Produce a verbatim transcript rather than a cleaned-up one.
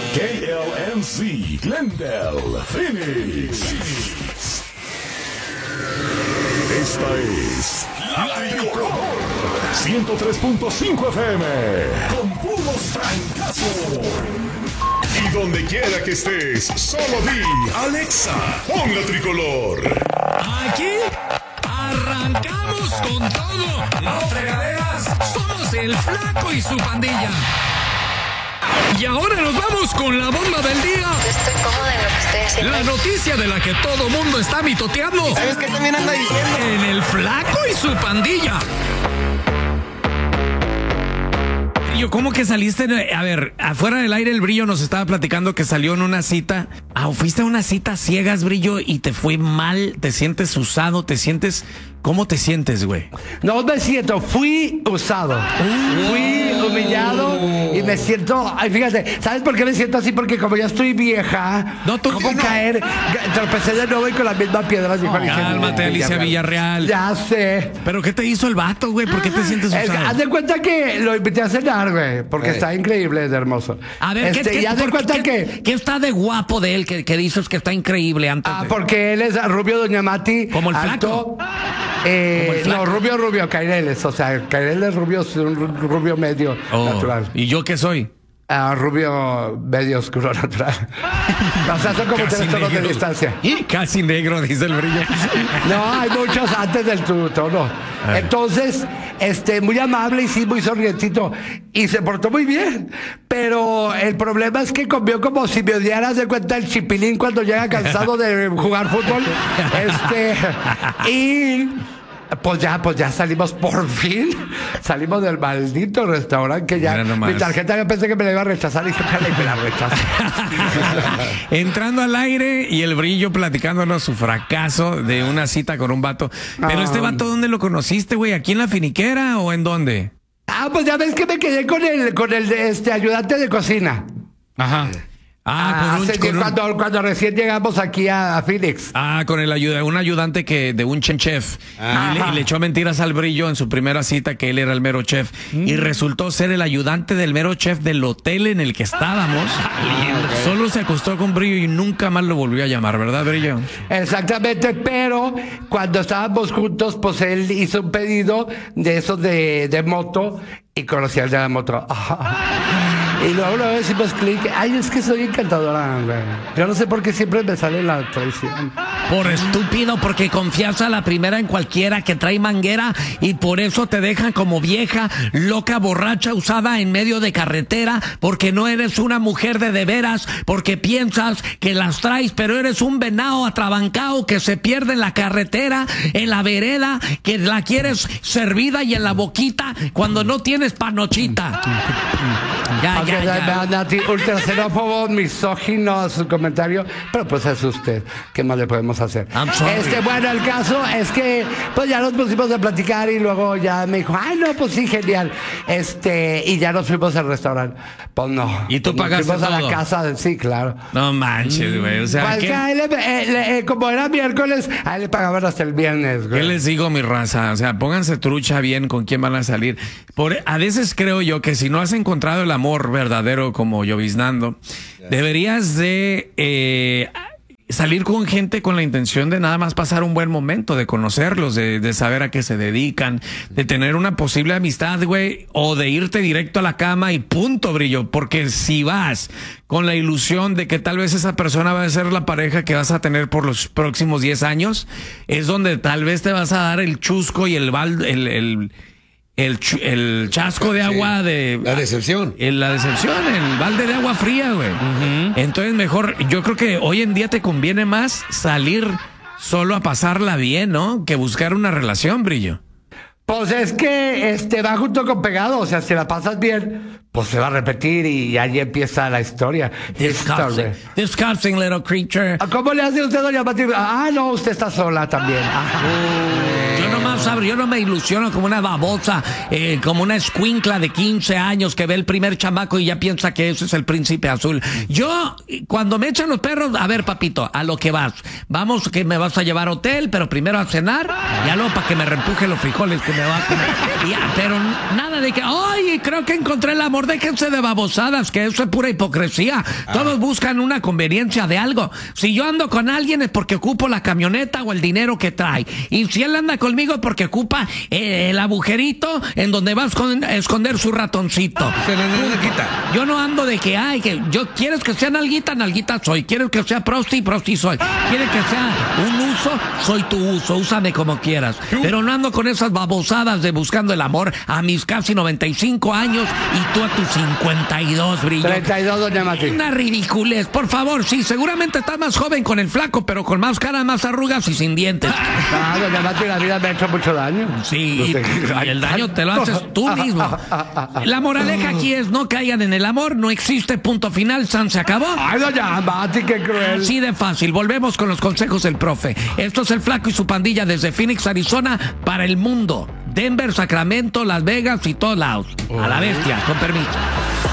K L M C, Glendale, Phoenix. Esta es La Tricolor ciento tres punto cinco F M con puros francazos. Y donde quiera que estés, solo di Alexa, pon La Tricolor. Aquí arrancamos con todo. No fregaderas, somos el Flaco y su pandilla. Y ahora nos vamos con la bomba del día. Yo estoy cómoda en lo que estoy haciendo. La noticia de la que todo mundo está mitoteando. ¿Sabes qué también anda diciendo? En el Flaco y su pandilla. Brillo, ¿cómo que saliste? A ver, afuera del aire el Brillo nos estaba platicando que salió en una cita. Ah, fuiste a una cita ciegas, Brillo, y te fue mal, te sientes usado, te sientes... ¿Cómo te sientes, güey? No me siento, fui usado, uh, fui humillado y me siento, ay, fíjate, ¿sabes por qué me siento así? Porque como ya estoy vieja, no, tú, ¿cómo no. caer? Tropecé de nuevo y con la misma piedra. Oh, cálmate, Alicia Villarreal. Ya sé. ¿Pero qué te hizo el vato, güey? ¿Por qué te sientes usado? Es, haz de cuenta que lo invité a cenar, güey, porque hey. está increíble, es hermoso. A ver, este, ¿qué, qué, y haz de cuenta qué, que... ¿Qué está de guapo de él que, que dices que está increíble antes? Ah, de... porque él es rubio, doña Mati. Como el alto, flaco. Eh, no, rubio, rubio, Caireles, o sea, Caireles es rubio, un rubio medio oh, natural. ¿Y yo qué soy? Uh, rubio medio oscuro natural. O sea, son como tres tonos de distancia. Y casi negro, dice el Brillo. No, hay muchos antes del tu tono. Entonces, este, muy amable y sí, muy sonrientito. Y se portó muy bien. Pero el problema es que comió como si me odiaras de cuenta el chipilín cuando llega cansado de jugar fútbol. Este, y... Pues ya, pues ya salimos por fin. Salimos del maldito restaurante que ya mi tarjeta yo pensé que me la iba a rechazar y dije, me la rechazo. Entrando al aire y el Brillo platicándonos su fracaso de una cita con un vato. Pero um, este vato, ¿dónde lo conociste, güey? ¿Aquí en la finiquera o en dónde? Ah, pues ya ves que me quedé con el, con el este ayudante de cocina. Ajá. Ah, con un, con cuando, un... cuando recién llegamos aquí a, a Phoenix. Ah, con el ayuda, un ayudante que de un chef. Y le, y le echó mentiras al Brillo en su primera cita que él era el mero chef. Mm. Y resultó ser el ayudante del mero chef del hotel en el que estábamos. Ah, okay. Solo se acostó con Brillo y nunca más lo volvió a llamar, ¿verdad, Brillo? Exactamente, pero cuando estábamos juntos, pues él hizo un pedido de esos de, de moto y conocí al de la moto. Y luego luego decimos clic. Ay, es que soy encantadora, güey. Yo no sé por qué siempre me sale la traición. Por estúpido, porque confías a la primera en cualquiera que trae manguera y por eso te dejan como vieja, loca, borracha, usada en medio de carretera, porque no eres una mujer de de veras, porque piensas que las traes, pero eres un venado atrabancado que se pierde en la carretera, en la vereda, que la quieres servida y en la boquita cuando no tienes panochita. Ya, okay, ya, ya. Ultra xenófobo, misógino su comentario, pero pues es usted. ¿Qué más le podemos hacer? Este, bueno, el caso es que pues ya nos pusimos a platicar y luego ya me dijo, ay, no, pues sí, genial. Este, y ya nos fuimos al restaurante. Pues no. ¿Y tú nos pagaste fuimos todo? A la casa, sí, claro. No manches, güey. O sea, pues ¿qué? que a él, eh, le, eh, como era miércoles, a él le pagaban hasta el viernes, güey. ¿Qué les digo, mi raza? O sea, pónganse trucha bien con quién van a salir. Por, a veces creo yo que si no has encontrado el amor verdadero como Lloviznando, deberías de eh, salir con gente con la intención de nada más pasar un buen momento, de conocerlos, de, de saber a qué se dedican, de tener una posible amistad, güey, o de irte directo a la cama y punto, Brillo, porque si vas con la ilusión de que tal vez esa persona va a ser la pareja que vas a tener por los próximos diez años, es donde tal vez te vas a dar el chusco y el balde, el, el El, el chasco de agua de... La decepción. El, la decepción, el balde de agua fría, güey. Uh-huh. Entonces mejor, yo creo que hoy en día te conviene más salir solo a pasarla bien, ¿no? Que buscar una relación, Brillo. Pues es que este va junto con pegado, o sea, si la pasas bien, pues se va a repetir y ahí empieza la historia. Disgusting, disgusting little creature. ¿Cómo le hace usted, doña Pati? Ah, no, usted está sola también. Uh, yo nomás sabro, yo no me ilusiono como una babosa, eh, como una escuincla de quince años que ve el primer chamaco y ya piensa que ese es el príncipe azul. Yo, cuando me echan los perros, a ver, papito, a lo que vas. Vamos, que me vas a llevar a hotel, pero primero a cenar, ya luego para que me reempuje los frijoles que me va a comer. Ya, pero nada nada de que, ay, creo que encontré el amor. Déjense de babosadas, que eso es pura hipocresía. Ah. Todos buscan una conveniencia de algo. Si yo ando con alguien es porque ocupo la camioneta o el dinero que trae. Y si él anda conmigo es porque ocupa eh, el agujerito en donde va a esconder, a esconder su ratoncito. Se le quita. Yo no ando de que, ay, que yo quieres que sea nalguita, nalguita soy. Quieres que sea prosti, prosti soy. Quieres que sea un uso, soy tu uso. Úsame como quieras. Pero no ando con esas babosadas de buscando el amor a mis casi noventa y cinco años y tú a tus cincuenta y dos, brillo. treinta y dos, doña Mati. Una ridiculez, por favor. Sí, seguramente estás más joven con el flaco, pero con más cara, más arrugas y sin dientes. Ah, doña Mati, la vida me ha hecho mucho daño. Sí, y, y el daño te lo haces tú mismo. La moraleja aquí es no caigan en el amor, no existe punto final, San se acabó. Ay, doña Mati, qué cruel. Así de fácil. Volvemos con los consejos del profe. Esto es el Flaco y su pandilla desde Phoenix, Arizona, para el mundo. Denver, Sacramento, Las Vegas y todos lados. A la bestia, con permiso.